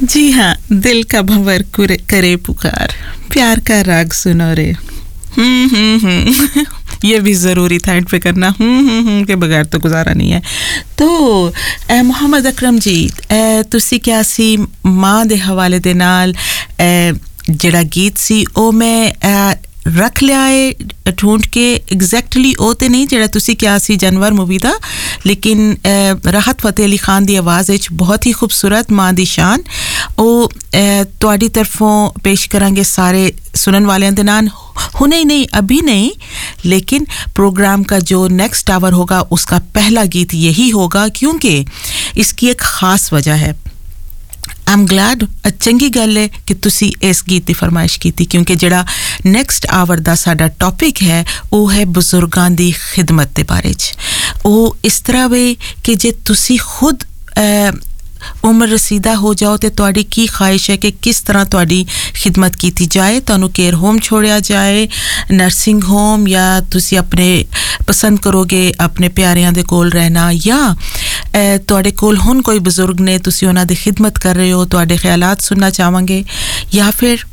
जी हाँ, दिल का भंवर करे पुकार, प्यार का राग सुनो रे। ये भी ज़रूरी था एंड पे करना के बगैर तो गुजारा नहीं है। तो मोहम्मद अकरम जी, तुसी क्या सी माँ दे हवाले दे नाल ਜਿਹੜਾ गीत सी ओ मैं रख लिया है ढूंढ के एग्जैक्टली ओ ते नहीं जेड़ा तुसी क्या सी जानवर मूवी दा, लेकिन राहत फतेह अली खान दी आवाज़ विच बहुत ही खूबसूरत मां दी शान ओ तुहाडी तरफों पेश करांगे सारे सुनन वालें दे नाल। हुने ही नहीं, अभी नहीं, लेकिन प्रोग्राम का जो नेक्स्ट आवर होगा उसका पहला गीत यही होगा, क्योंकि इसकी एक ख़ास वजह है। आई एम ग्लैड, चंगी गल है कि तुसी इस गीत की फरमाइश की थी, क्योंकि जड़ा नेक्स्ट आवर दा साडा टॉपिक है वो है बुजुर्गां दी खिदमत दे बारे च। वो इस तरह वे कि जे तुसी खुद उम्र रसीदा हो जाओ तो तुहाडी की ख्वाहिश है कि किस तरह तुहाडी खिदमत की जाए, तुहानू केयर होम छोड़िया जाए, नर्सिंग होम, या तुसी अपने पसंद करोगे अपने प्यारियां दे कोल रहना, या तुहाडे कोल हुन कोई बुजुर्ग ने तुसी उन्हां दी खिदमत कर रहे हो, तुहाडे ख्यालात सुनना चाहांगे, या फिर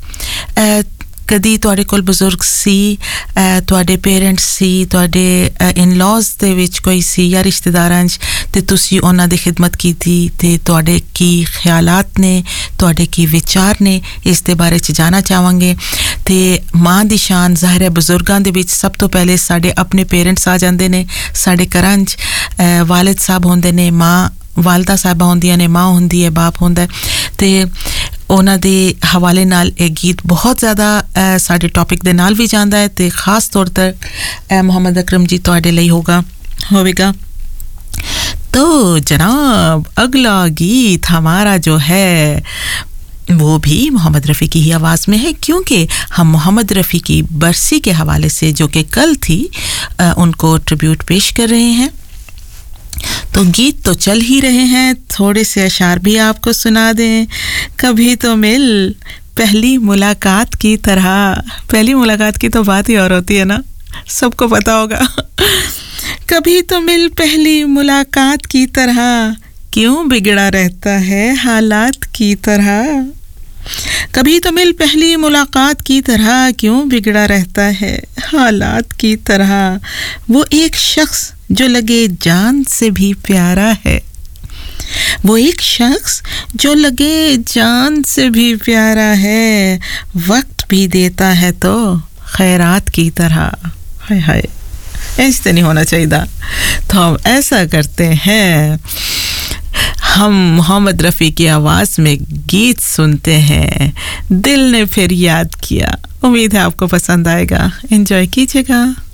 कदी तुहाडे कोल बुजुर्ग सी, तुहाडे पेरेंट्स सी, तुहाडे इन लॉज दे विच कोई सी या रिश्तेदारां च ते तुसी उन्हां दी खिदमत कीती ते तुहाडे की ख्यालात ने, तुहाडे की विचार ने, इस दे बारे च जाना चाहांगे। ते मां दी शान ज़ाहिर है बुजुर्गां दे विच सब तो पहले साडे अपने पेरेंट्स आ जांदे ने, साडे घरां च वालिद साहब होंदे ने, मां वालदा साहबा होंदियां ने, मां होंदी है, बाप होंदा है। ते उन्हां दे हवाले नाल एक गीत बहुत ज़्यादा साडे टॉपिक दे नाल भी जांदा है ते ख़ास तौर पर मोहम्मद अकरम जी तुहाडे लई होवेगा। तो जनाब, अगला गीत हमारा जो है वो भी मोहम्मद रफ़ी की ही आवाज़ में है, क्योंकि हम मोहम्मद रफ़ी की बरसी के हवाले से जो कि कल थी उनको ट्रिब्यूट पेश कर रहे हैं। तो गीत तो चल ही रहे हैं, थोड़े से अशार भी आपको सुना दें। कभी तो मिल पहली मुलाकात की तरह, पहली मुलाकात की तो बात ही और होती है ना, सबको पता होगा। कभी तो मिल पहली मुलाकात की तरह, क्यों बिगड़ा रहता है हालात की तरह। कभी तो मिल पहली मुलाकात की तरह, क्यों बिगड़ा रहता है हालात की तरह। वो एक शख्स जो लगे जान से भी प्यारा है, वो एक शख्स जो लगे जान से भी प्यारा है, वक्त भी देता है तो खैरात की तरह। हाय हाय, ऐसे नहीं होना चाहिए। तो हम ऐसा करते हैं, हम मोहम्मद रफ़ी की आवाज़ में गीत सुनते हैं, दिल ने फिर याद किया। उम्मीद है आपको पसंद आएगा, एंजॉय कीजिएगा।